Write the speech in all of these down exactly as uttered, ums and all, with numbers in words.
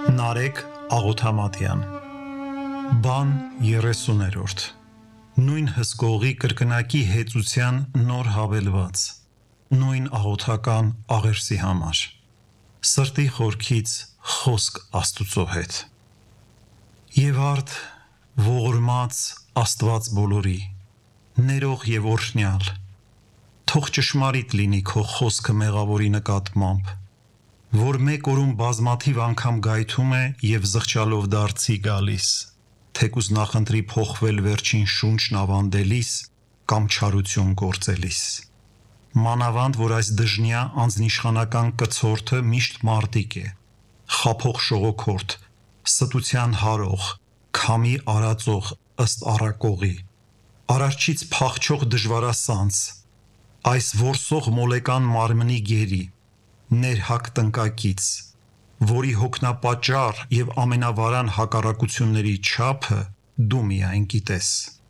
Նարեկ Աղոթամատյան Բան երեսուներորդ Նույն հսկողի կրկնակի հեծության նոր հավելված Նույն աղոթական աղերսի համար Սրտի խորքից խոսք Աստուծո հետ Եվ արդ ողորմած Աստված բոլորի Ներող եւ օրհնյալ Թող ճշմարիտ լինի քո խոսքը մեղավորի նկատմամբ որ մեկ օրում բազմաթիվ անգամ գայթում է և զղջալով դարձի գալիս, թեկուզ նախընտրի փոխվել վերջին շունչն ավանդելիս կամ չարություն գործելիս։ Մանավանդ, որ այս դժնյա անձնիշխանական կցորդը միշտ մարտիկ է, խաբող շողոքորթ, ստության հարող, քամի արածող ըստ առակողի, արարչից փախչող դժվարասանց, այս որսող մոլեկան մարմնի գերի, ներհակ տնկակից, որի հոգնապատճառ և ամենավարան հակառակությունների չափը դու միայն գիտես։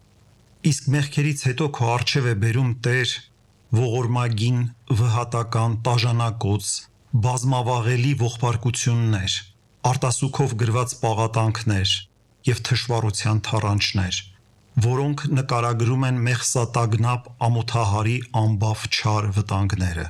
Իսկ մեղքերից հետո քո առջև է բերում Տեր ողորմագին, վհատական, տաժանակոց, բազմավաղելի ողբարկություններ, արտասուքով գրված պաղատանքներ և թշվառության թառանչներ, որոնք նկարագրում են մեղսատագնապ ամոթահարի անբավ չար վտանգները։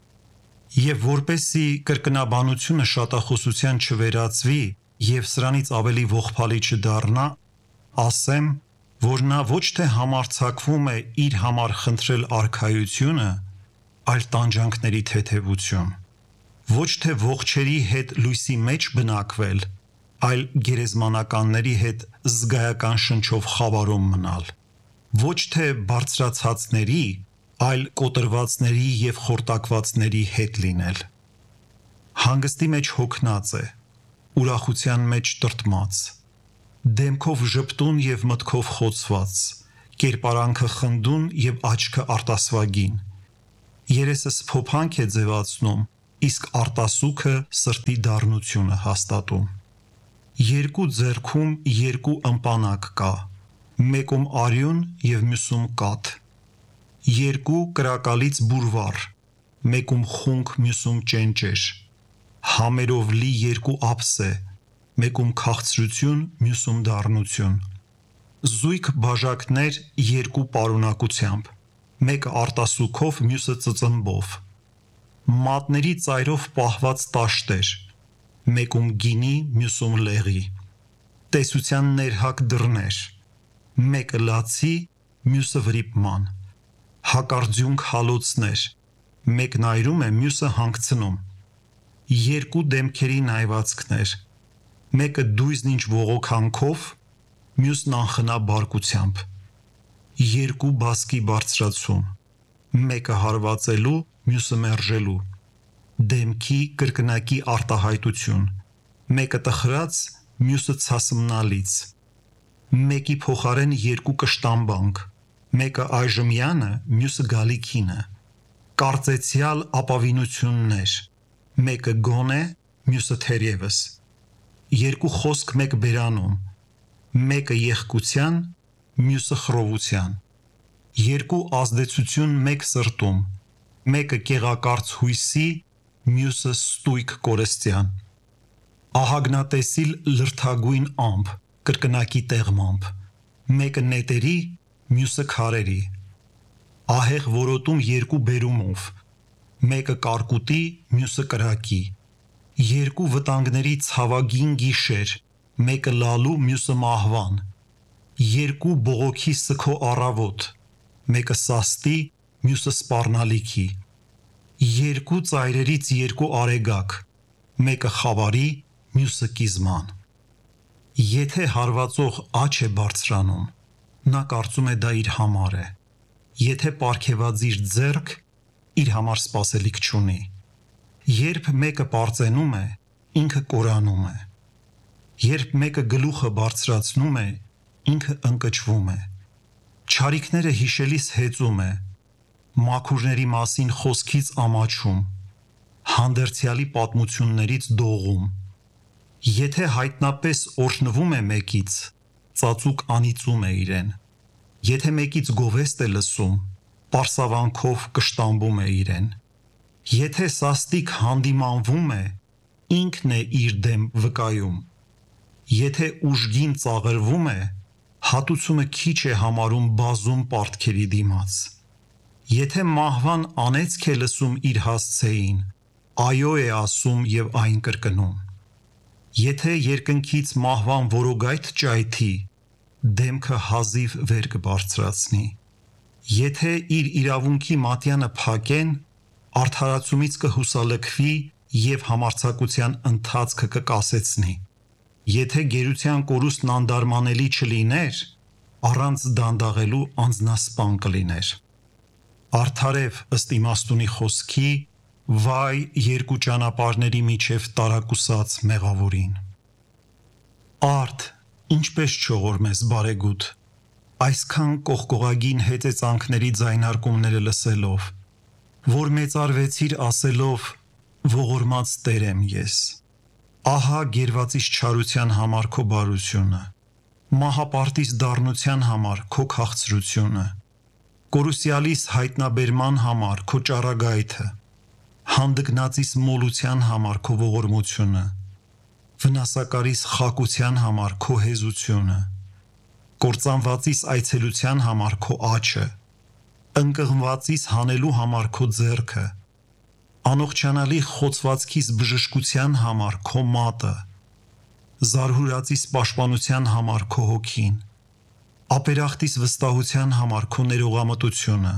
Եվ որպեսզի կրկնաբանությունը շատախոսության չվերածվի և սրանից ավելի ողբալի չդառնա, ասեմ, որ նա ոչ թե համարձակվում է իր համար խնդրել արքայությունը, այլ տանջանքների թեթևություն, ոչ թե ողջերի հետ լույսի մեջ բնակվել, այլ գերեզմանականների հետ զգայական շնչով խավարում մնալ, ոչ թե բարձրացածների, այլ կոտրվածների և խորտակվածների հետ լինել։ Հանգստի մեջ հոգնած է, ուրախության մեջ տրտմած, դեմքով ժպտուն և մտքով խոցված, կերպարանքը խնդուն և աչքը արտասվագին, երեսը սփոփանք է ձևացնում, իսկ արտասուքը սրտի դառնությունը հաստատում։ Երկու ձեռքում երկու ըմպանակ կա, մեկում արյուն և մյուսում կաթ, երկու կրակալից բուրվառ, մեկում խունկ, մյուսում ճենճեր, համերով լի երկու ափսե, մեկում քաղցրություն, մյուսում դառնություն, զույգ բաժակներ երկու պարունակությամբ, մեկը արտասուքով, մյուսը ծծմբով, մատների ծայրով պահված տաշտեր, մեկում գինի, մյուսում լեղի, տեսության ներհակ դռներ, մեկը լացի, մյուսը վրիպման, հակարձունք հալոցներ, մեկն այրում է, մյուսը հանգցնում, երկու դեմքերի նայվածքներ, մեկը դույզն ինչ ողոքանքով, մյուսն անխնա բարկությամբ, երկու բասկի բարձրացում, մեկը հարվածելու, մյուսը մերժելու, դեմքի կրկնակի արտահայտություն, մեկը տխրած, մյուսը ցասմնալից, մեկի փոխարեն երկու կշտամբանք, մեկը այժմյանը, մյուսը գալիքինը, կարծեցյալ ապավինություններ, մեկը գոնե, մյուսը թերևս, երկու խոսք մեկ բերանում, մեկը եղկության, մյուսը խռովության, երկու ազդեցություն մեկ սրտում, մեկը կեղակարծ հույսի, մյուսը ստույգ կորստյան, ահագնատեսիլ լրթագույն ամպ, կրկնակի տեղմամբ, մեկը նետերի, մյուսը քարերի, ահեղ որոտում երկու բերումով, մեկը կարկուտի, մյուսը կրակի, երկու վտանգների ցավագին գիշեր, մեկը լալու, մյուսը մահվան, երկու բողոքի սգո առավոտ, մեկը սաստի, մյուսը սպառնալիքի, երկու ծայրերից երկու արեգակ, մեկը խավարի, մյուսը կիզման։ Եթե հարվածող աջ է բարձրանում, նա կարծում է դա իր համար է, եթե պարգևածիր ձեռք, իր համար սպասելիք չունի, երբ մեկը պարծենում է, ինքը կորանում է, երբ մեկը գլուխը բարձրացնում է, ինքը ընկճվում է, չարիքները հիշելիս հեծում է, մաքուրների մասին խոսքից ամաչում, հանդերձյալի պատմություններից դողում, եթե հայտնապես օրհնվում է մեկից, ծածուկ անիծում է իրեն, եթե մեկից գովեստ է լսում, պարսավանքով կշտամբում է իրեն, եթե սաստիկ հանդիմանվում է, ինքն է իր դեմ վկայում։ Եթե ուժգին ծաղրվում է, հատուցումը քիչ է համարում բազում պարտքերի դիմաց։ Եթե մահվան անեծք է լսում իր հասցեին, այո է ասում և այն կրկնում։ Եթե երկնքից մահվան որոգայթ ճայթի, դեմքը հազիվ վեր կբարձրացնի։ Եթե իր իրավունքի մատյանը փակեն, արդարացումից կհուսալքվի և համարձակության ընթացքը կկասեցնի։ Եթե գերության կորուստն անդարմանելի չլիներ, առանց դանդաղելու անձնասպան կլիներ։ Արդարև ըստ իմաստունի խոսքի, վայ երկու ճանապարհների միջև տարակուսած մեղավորին։ Արդ, ինչպես չողորմես բարեգութ, այսքան կողկողագին հեծեծանքների ձայնարկումները լսելով, որ մեծարվեցիր ասելով, ողորմած Տեր եմ ես։ Ահա գերվածիս չարության համար քո բարությունը, մահապարտիս դառնության համար քո քաղցրությունը, կորուսյալիս հայտնաբերման համար քո ճառագայթը, հանդգնածիս մոլության համար քո ողորմությունը, վնասակարիս խակության համար քո հեզությունը, կործանվածիս այցելության համար քո աջը, ընկղմվածիս հանելու համար քո ձեռքը, անողջանալի խոցվածքիս բժշկության համար քո մատը, զարհուրածիս պաշտպանության համար քո հոգին, ապերախտիս վստահության համար քո ներողամտությունը,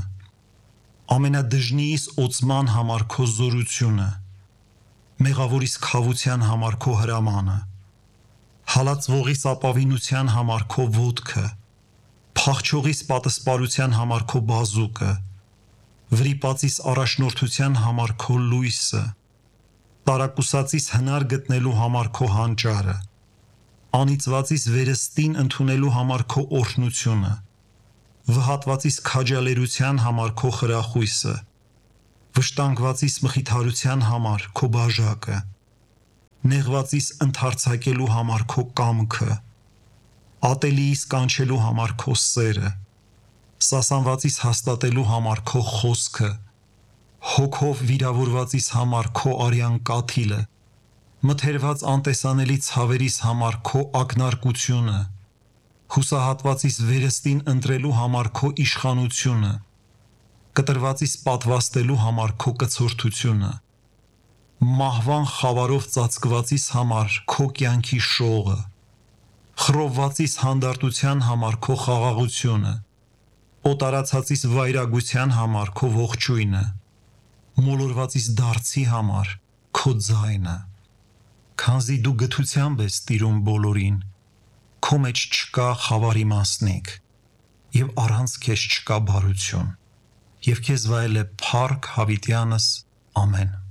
ամենադժնիիս օծման համար քո զորությունը, մեղավորիս քավության համար քո հրամանը, հալածվողիս ապավինության համար քո ոտքը, փախչողիս պատսպարության համար քո բազուկը, վրիպածիս առաջնորդության համար քո լույսը, տարակուսածիս հնար գտնելու համար քո հանճարը, անիծվածիս վերստին ընդունելու համար քո օրհնությունը, վհատվածիս քաջալերության համար քո խրախույսը, վշտանգվածիս մխիթարության համար քո բաժակը, նեղվածիս ընդարձակելու համար քո կամքը, ատելիիս կանչելու համար քո սերը, սասանվածիս հաստատելու համար քո խոսքը, հոգով վիրավորվածիս համար քո արյան կաթիլը, մթերված անտեսանելի ցավերիս համար քո ակնարկությունը, հուսահատվածիս վերստին ընտրելու համար քո իշխանությունը, կտրվածիս պատվաստելու համար քո կցորդությունը, մահվան խավարով ծածկվածիս համար քո կյանքի շողը, խռովվածիս հանդարտության համար քո խաղաղությունը, օտարացածիս վայրագության համար քո ողջույնը, մոլորվածիս դարձի համար քո ձայնը, քանզի դու գթությամբ ես տիրում բոլորին, քո մեջ չկա խավարի մասնիկ, և առանց քեզ չկա բարություն, և քեզ վայել է փառք հավիտյանս, ամեն։